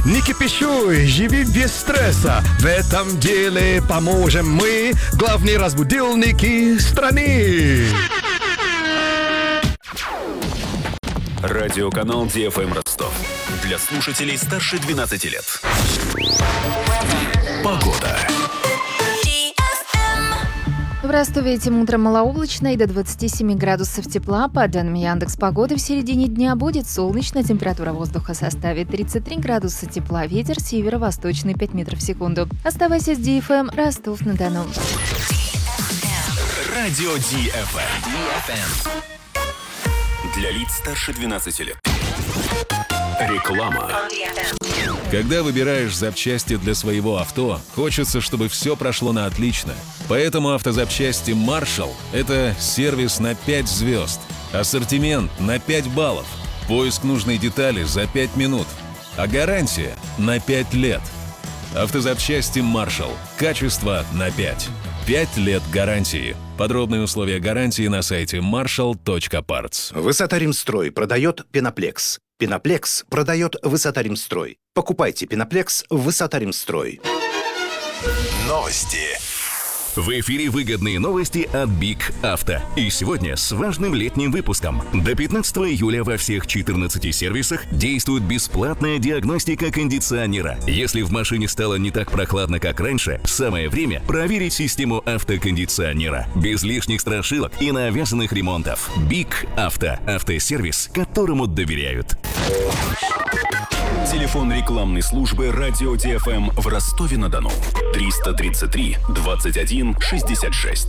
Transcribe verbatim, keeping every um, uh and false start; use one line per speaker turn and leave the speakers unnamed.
Не кипишуй, живи без стресса. В этом деле поможем мы, главные разбудилники страны.
Радиоканал Ди Эф Эм Ростов. Для слушателей старше двенадцати лет. Погода.
В Ростове этим утром малооблачно и до двадцати семи градусов тепла. По данным Яндекс.Погоды, в середине дня будет солнечно, температура воздуха составит тридцать три градуса тепла, ветер северо-восточный пять метров в секунду. Оставайся с Ди Эф Эм, Ростов-на-Дону.
Радио Ди Эф Эм. Для лиц старше двенадцати лет. Реклама.
Когда выбираешь запчасти для своего авто, хочется, чтобы все прошло на отлично. Поэтому автозапчасти Marshall – это сервис на пять звезд, ассортимент на пять баллов, поиск нужной детали за пять минут, а гарантия на пять лет. Автозапчасти Marshall. Качество на пять. пять лет гарантии. Подробные условия гарантии на сайте маршалл точка партс.
Высота-Римстрой продает Пеноплекс. Пеноплекс продает Высота-Римстрой. Покупайте Пеноплекс в Высота-Римстрой.
Новости.
В эфире выгодные новости от Биг Авто. И сегодня с важным летним выпуском. До пятнадцатого июля во всех четырнадцати сервисах действует бесплатная диагностика кондиционера. Если в машине стало не так прохладно, как раньше, самое время проверить систему автокондиционера. Без лишних страшилок и навязанных ремонтов. Биг Авто. Автосервис, которому доверяют.
Телефон рекламной службы Радио Ди Эф Эм в Ростове-на-Дону. триста тридцать три двадцать один шестьдесят шесть.